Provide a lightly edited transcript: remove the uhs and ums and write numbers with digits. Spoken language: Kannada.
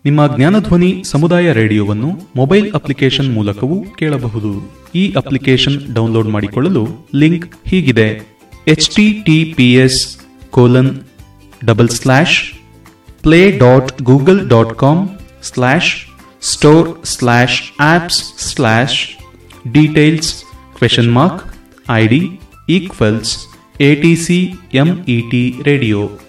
ನಿಮ್ಮ ಜ್ಞಾನಧ್ವನಿ ಸಮುದಾಯ ರೇಡಿಯೋವನ್ನು ಮೊಬೈಲ್ ಅಪ್ಲಿಕೇಶನ್ ಮೂಲಕವೂ ಕೇಳಬಹುದು. ಈ ಅಪ್ಲಿಕೇಶನ್ ಡೌನ್ಲೋಡ್ ಮಾಡಿಕೊಳ್ಳಲು ಲಿಂಕ್ ಹೀಗಿದೆ: https://play.google.com/store/apps/details?id=ATCMET radio.